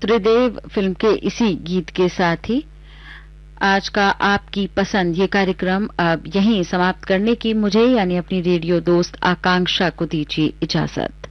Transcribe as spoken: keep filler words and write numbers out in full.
त्रिदेव film के इसी गीत के साथ ही आज का आपकी पसंद ये कार्यक्रम अब यहीं समाप्त करने की मुझे यानी अपनी रेडियो दोस्त आकांक्षा को दीजिए इजाजत।